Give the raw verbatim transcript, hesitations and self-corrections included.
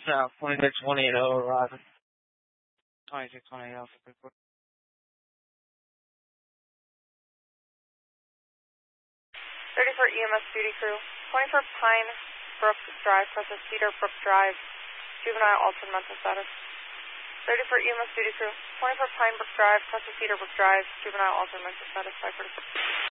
South, twenty-six twenty-eight arriving. twenty-six twenty-eight Alpha, report. thirty for E M S duty crew. twenty for Pine Brook Drive, process Cedar Brook Drive, juvenile altered mental status. thirty for E M S duty crew. twenty for Pine Brook Drive, process Cedar Brook Drive, juvenile altered mental status. five forty-six.